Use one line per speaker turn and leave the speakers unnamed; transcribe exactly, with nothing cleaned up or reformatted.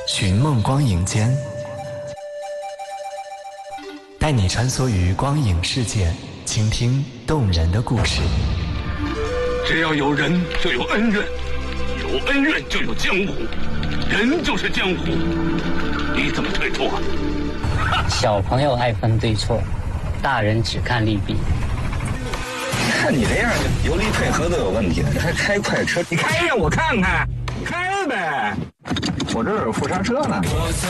寻梦光影间，带你穿梭于光影世界，倾听动人的故事。
只要有人就有恩怨，有恩怨就有江湖，人就是江湖，你怎么退出啊？
小朋友爱分对错，大人只看利弊。
看你这样，油离配合都有问题了，还开快车？你开让我看看，开呗！我这有副刹车呢。